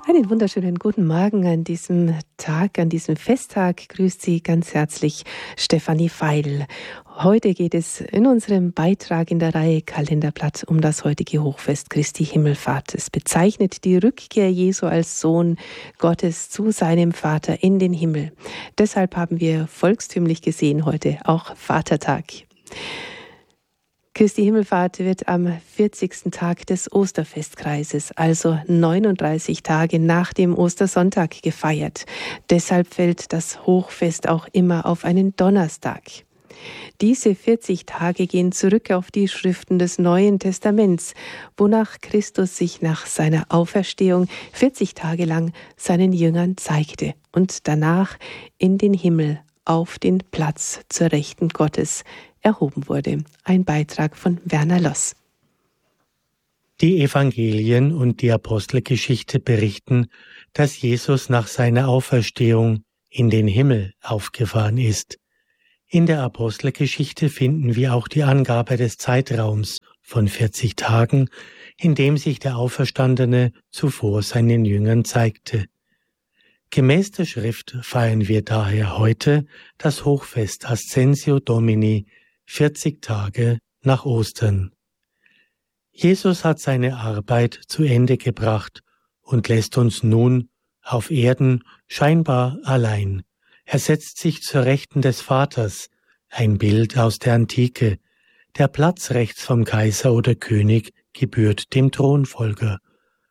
Einen wunderschönen guten Morgen an diesem Tag, an diesem Festtag. Grüßt Sie ganz herzlich Stefanie Feil. Heute geht es in unserem Beitrag in der Reihe Kalenderblatt um das heutige Hochfest Christi Himmelfahrt. Es bezeichnet die Rückkehr Jesu als Sohn Gottes zu seinem Vater in den Himmel. Deshalb haben wir volkstümlich gesehen heute auch Vatertag. Christi Himmelfahrt wird am 40. Tag des Osterfestkreises, also 39 Tage nach dem Ostersonntag, gefeiert. Deshalb fällt das Hochfest auch immer auf einen Donnerstag. Diese 40 Tage gehen zurück auf die Schriften des Neuen Testaments, wonach Christus sich nach seiner Auferstehung 40 Tage lang seinen Jüngern zeigte und danach in den Himmel auf den Platz zur Rechten Gottes erhoben wurde. Ein Beitrag von Werner Loss. Die Evangelien und die Apostelgeschichte berichten, dass Jesus nach seiner Auferstehung in den Himmel aufgefahren ist. In der Apostelgeschichte finden wir auch die Angabe des Zeitraums von 40 Tagen, in dem sich der Auferstandene zuvor seinen Jüngern zeigte. Gemäß der Schrift feiern wir daher heute das Hochfest Ascensio Domini, 40 Tage nach Ostern. Jesus hat seine Arbeit zu Ende gebracht und lässt uns nun auf Erden scheinbar allein. Er setzt sich zur Rechten des Vaters, ein Bild aus der Antike. Der Platz rechts vom Kaiser oder König gebührt dem Thronfolger.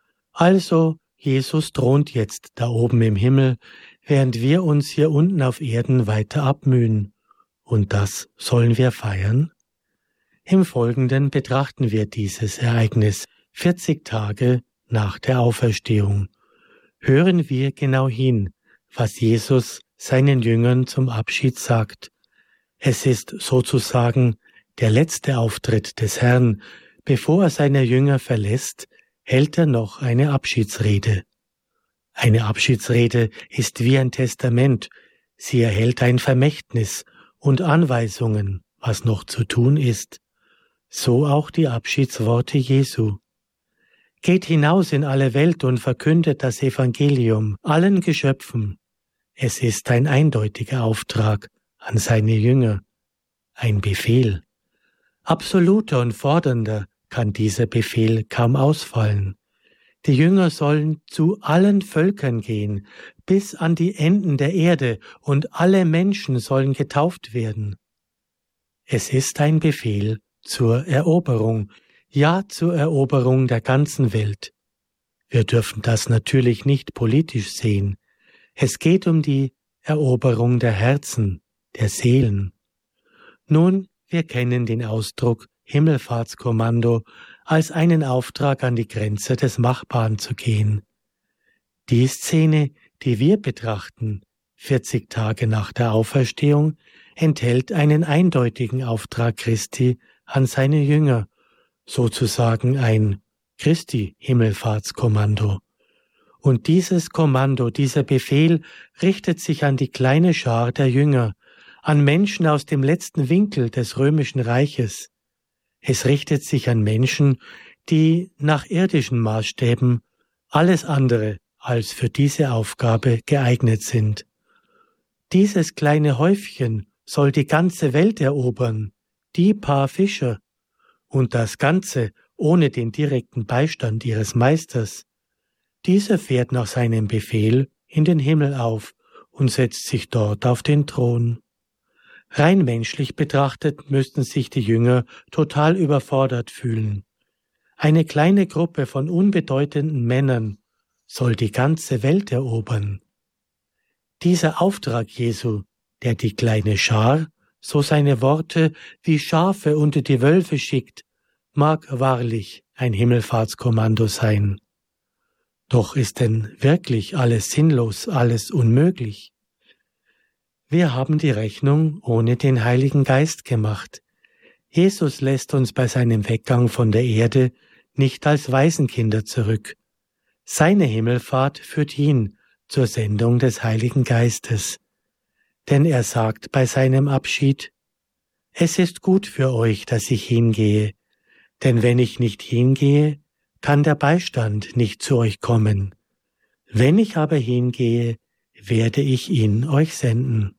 Also, Jesus thront jetzt da oben im Himmel, während wir uns hier unten auf Erden weiter abmühen. Und das sollen wir feiern? Im Folgenden betrachten wir dieses Ereignis 40 Tage nach der Auferstehung. Hören wir genau hin, was Jesus seinen Jüngern zum Abschied sagt. Es ist sozusagen der letzte Auftritt des Herrn. Bevor er seine Jünger verlässt, hält er noch eine Abschiedsrede. Eine Abschiedsrede ist wie ein Testament. Sie erhält ein Vermächtnis und Anweisungen, was noch zu tun ist. So auch die Abschiedsworte Jesu. Geht hinaus in alle Welt und verkündet das Evangelium allen Geschöpfen. Es ist ein eindeutiger Auftrag an seine Jünger, ein Befehl. Absoluter und fordernder kann dieser Befehl kaum ausfallen. Die Jünger sollen zu allen Völkern gehen, bis an die Enden der Erde, und alle Menschen sollen getauft werden. Es ist ein Befehl zur Eroberung, ja zur Eroberung der ganzen Welt. Wir dürfen das natürlich nicht politisch sehen. Es geht um die Eroberung der Herzen, der Seelen. Nun, wir kennen den Ausdruck Himmelfahrtskommando als einen Auftrag an die Grenze des Machbaren zu gehen. Die Szene, die wir betrachten, 40 Tage nach der Auferstehung, enthält einen eindeutigen Auftrag Christi an seine Jünger, sozusagen ein Christi-Himmelfahrtskommando. Und dieses Kommando, dieser Befehl richtet sich an die kleine Schar der Jünger, an Menschen aus dem letzten Winkel des römischen Reiches. Es richtet sich an Menschen, die nach irdischen Maßstäben alles andere als für diese Aufgabe geeignet sind. Dieses kleine Häufchen soll die ganze Welt erobern, die paar Fischer, und das Ganze ohne den direkten Beistand ihres Meisters. Dieser fährt nach seinem Befehl in den Himmel auf und setzt sich dort auf den Thron. Rein menschlich betrachtet müssten sich die Jünger total überfordert fühlen. Eine kleine Gruppe von unbedeutenden Männern soll die ganze Welt erobern. Dieser Auftrag Jesu, der die kleine Schar, so seine Worte, wie Schafe unter die Wölfe schickt, mag wahrlich ein Himmelfahrtskommando sein. Doch ist denn wirklich alles sinnlos, alles unmöglich? Wir haben die Rechnung ohne den Heiligen Geist gemacht. Jesus lässt uns bei seinem Weggang von der Erde nicht als Waisenkinder zurück. Seine Himmelfahrt führt ihn zur Sendung des Heiligen Geistes. Denn er sagt bei seinem Abschied: Es ist gut für euch, dass ich hingehe, denn wenn ich nicht hingehe, kann der Beistand nicht zu euch kommen. Wenn ich aber hingehe, werde ich ihn euch senden.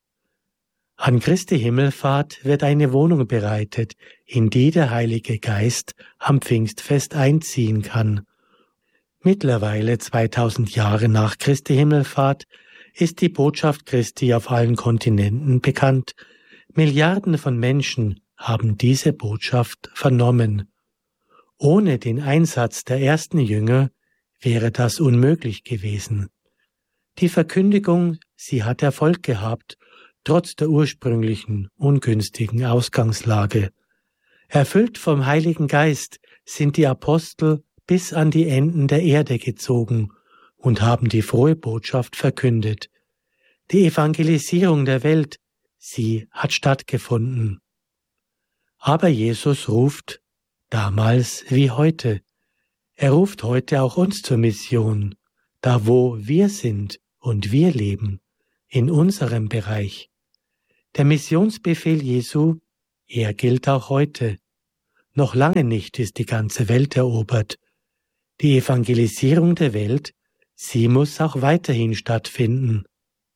An Christi Himmelfahrt wird eine Wohnung bereitet, in die der Heilige Geist am Pfingstfest einziehen kann. Mittlerweile 2000 Jahre nach Christi Himmelfahrt ist die Botschaft Christi auf allen Kontinenten bekannt. Milliarden von Menschen haben diese Botschaft vernommen. Ohne den Einsatz der ersten Jünger wäre das unmöglich gewesen. Die Verkündigung, sie hat Erfolg gehabt, trotz der ursprünglichen, ungünstigen Ausgangslage. Erfüllt vom Heiligen Geist sind die Apostel bis an die Enden der Erde gezogen und haben die frohe Botschaft verkündet. Die Evangelisierung der Welt, sie hat stattgefunden. Aber Jesus ruft, damals wie heute. Er ruft heute auch uns zur Mission, da wo wir sind und wir leben, in unserem Bereich. Der Missionsbefehl Jesu, er gilt auch heute. Noch lange nicht ist die ganze Welt erobert. Die Evangelisierung der Welt, sie muss auch weiterhin stattfinden.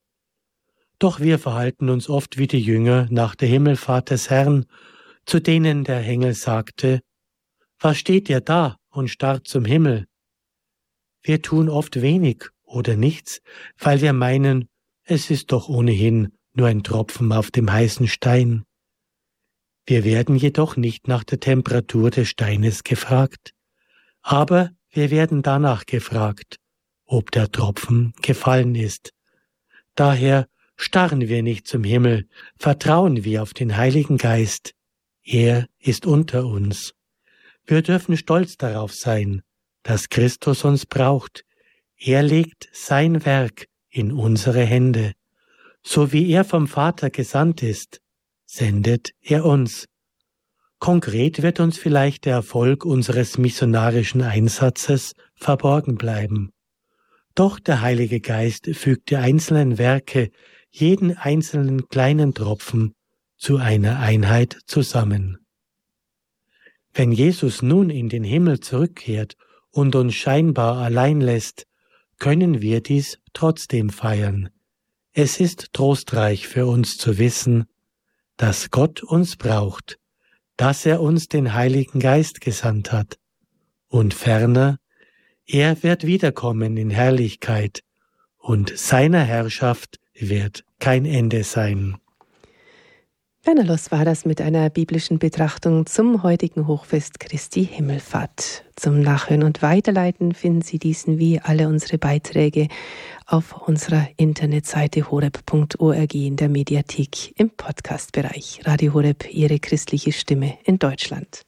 Doch wir verhalten uns oft wie die Jünger nach der Himmelfahrt des Herrn, zu denen der Engel sagte, »Was steht ihr da und starrt zum Himmel?« Wir tun oft wenig oder nichts, weil wir meinen, es ist doch ohnehin nur ein Tropfen auf dem heißen Stein. Wir werden jedoch nicht nach der Temperatur des Steines gefragt, aber wir werden danach gefragt, ob der Tropfen gefallen ist. Daher starren wir nicht zum Himmel, vertrauen wir auf den Heiligen Geist. Er ist unter uns. Wir dürfen stolz darauf sein, dass Christus uns braucht. Er legt sein Werk in unsere Hände. So wie er vom Vater gesandt ist, sendet er uns. Konkret wird uns vielleicht der Erfolg unseres missionarischen Einsatzes verborgen bleiben. Doch der Heilige Geist fügt die einzelnen Werke, jeden einzelnen kleinen Tropfen, zu einer Einheit zusammen. Wenn Jesus nun in den Himmel zurückkehrt und uns scheinbar allein lässt, können wir dies trotzdem feiern. Es ist trostreich für uns zu wissen, dass Gott uns braucht, dass er uns den Heiligen Geist gesandt hat. Und ferner, er wird wiederkommen in Herrlichkeit, und seiner Herrschaft wird kein Ende sein. Werner Loss war das mit einer biblischen Betrachtung zum heutigen Hochfest Christi Himmelfahrt. Zum Nachhören und Weiterleiten finden Sie diesen wie alle unsere Beiträge auf unserer Internetseite horeb.org in der Mediathek im Podcast-Bereich. Radio Horeb, Ihre christliche Stimme in Deutschland.